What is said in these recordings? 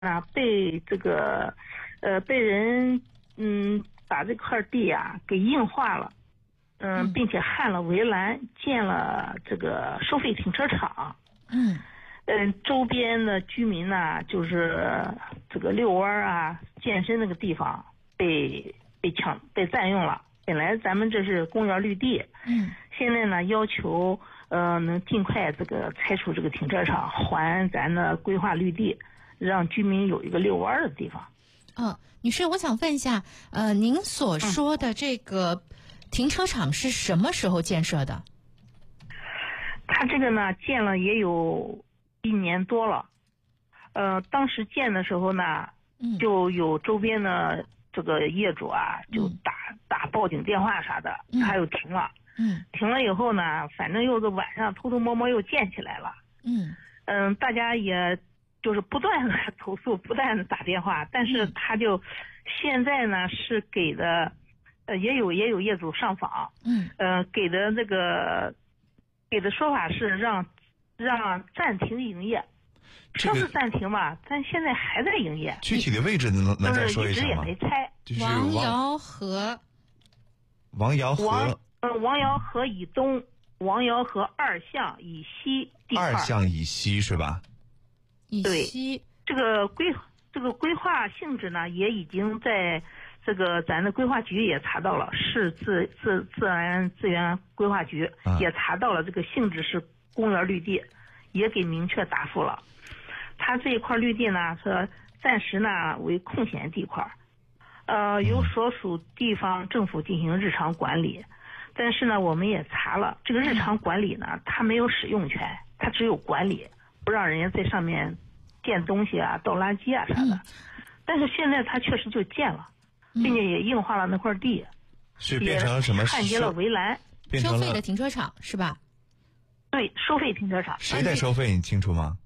被这个被人把这块地啊给硬化了，并且焊了围栏，建了这个收费停车场。周边的居民呢，就是这个遛弯啊、健身那个地方被占用了。本来咱们这是公园绿地，现在呢要求能尽快这个拆除这个停车场，还咱的规划绿地，让居民有一个遛弯的地方。 女士，我想问一下，您所说的这个停车场是什么时候建设的？ 它这个呢，建了也有1年多了。当时建的时候呢，就有周边的这个业主啊，就打报警电话啥的，他又停了。停了以后呢，反正又是晚上偷偷摸摸又建起来了。大家也就是不断的投诉，不断的打电话，但是他就现在呢是给的，也有业主上访，给的这个给的说法是让暂停营业。说是暂停吧，但现在还在营业。 具体的位置能再说一下吗？ 一直也没拆。 就是王窑河以东，王窑河2巷以西地块。 2巷以西是吧？ 以西。 这个规划性质呢，也已经在这个咱的规划局也查到了，市自然资源规划局也查到了这个性质是公园绿地，也给明确答复了。它这一块绿地呢，是暂时呢为空闲地块，由所属地方政府进行日常管理。但是呢，我们也查了，这个日常管理呢，它没有使用权，它只有管理，不让人家在上面建东西啊、倒垃圾啊啥的。但是现在它确实就建了，并且也硬化了那块地， 是变成了什么？ 焊接了围栏， 收费的停车场是吧？ 对，收费停车场。 谁在收费？你清楚吗？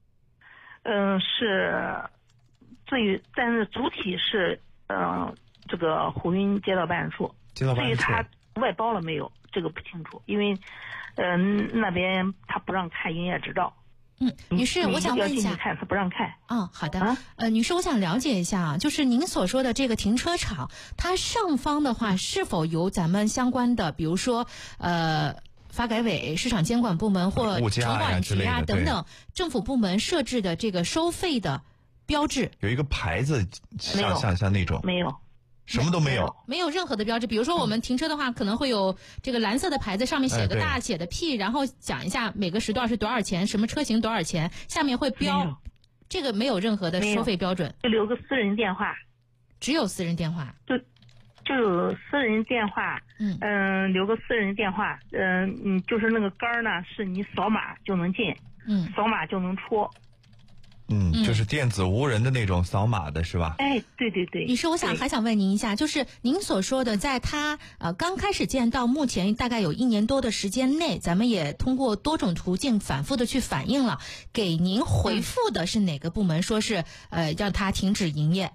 是但是主体是这个虎滨街道办事处。至于他外包了没有，这个不清楚，因为那边他不让看营业执照。 女士，我想问一下， 看他不让看。 好的。女士，我想了解一下啊，就是您所说的这个停车场，它上方的话是否由咱们相关的，比如说发改委、市场监管部门或城管局啊等等政府部门设置的这个收费的标志？有一个牌子，像那种？ 没有。 什么都没有， 没有任何的标志。比如说我们停车的话，可能会有这个蓝色的牌子，上面写个大写的 P，然后讲一下每个时段是多少钱，什么车型多少钱，下面会标。这个没有任何的收费标准， 就留个私人电话， 只有私人电话， 就有私人电话，留个私人电话，就是那个杆呢，是你扫码就能进，扫码就能出。 就是电子无人的那种扫码的是吧？ 哎，对对对。 女士，我还想问您一下，就是您所说的，在它刚开始建到目前大概有1年多的时间内，咱们也通过多种途径反复的去反映了，给您回复的是哪个部门？说是让它停止营业？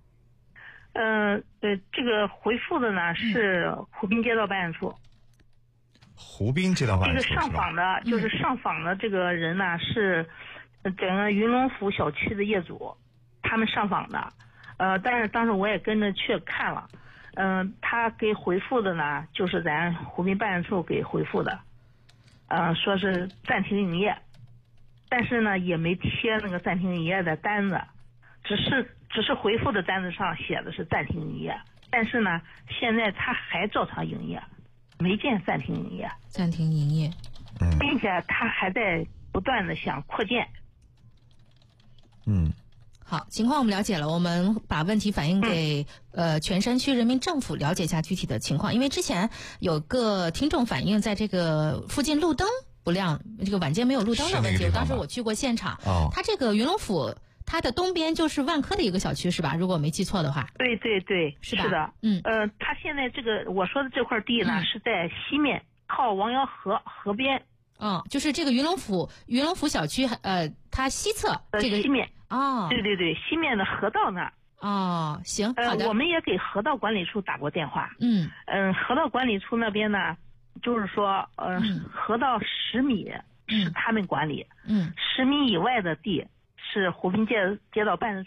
这个回复的呢是虎滨街道办事处。 虎滨街道办事处。 这个上访的，就是上访的这个人呢是整个云龙府小区的业主，他们上访的，但是当时我也跟着去看了，他给回复的呢，就是咱虎滨办事处给回复的，说是暂停营业，但是呢也没贴那个暂停营业的单子，只是回复的单子上写的是暂停营业，但是呢现在他还照常营业，没见暂停营业，并且他还在不断的想扩建。 好，情况我们了解了，我们把问题反映给全山区人民政府，了解一下具体的情况。因为之前有个听众反映，在这个附近路灯不亮，这个晚间没有路灯的问题。当时我去过现场，它这个云龙府它的东边就是万科的一个小区是吧？如果我没记错的话。 对对对， 是吧？ 是的。它现在这个我说的这块地呢，是在西面，靠王窑河边。 就是这个云龙府小区，它西侧这个西面。对对对，西面的河道那儿。行，好的。 我们也给河道管理处打过电话。河道管理处那边呢，就是说，河道10米是他们管理，10米以外的地是湖滨街道办事处。